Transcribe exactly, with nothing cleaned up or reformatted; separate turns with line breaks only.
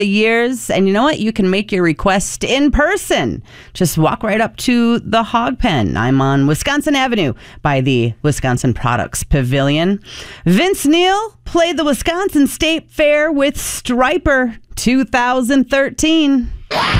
years. And you know what? You can make your request in person. Just walk right up to the Hog Pen. I'm on Wisconsin Avenue by the Wisconsin Products Pavilion. Vince Neil played the Wisconsin State Fair with Stryper two thousand thirteen.